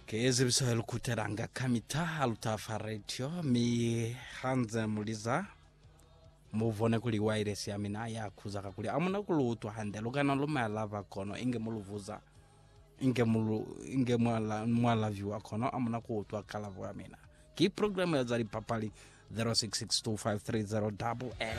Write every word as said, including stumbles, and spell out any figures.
Kezi bisahelu kuteranga kamita lutafa radio mi hanze muliza muvone kuli wireless ya mina ya kuzaka kuli amuna kulutu hande lugana luma lava kono inge muluvuza inge mulu inge mwala mwala view kono amuna kutu akala vwa mina ki program ya zari papali zero six six two five three zero double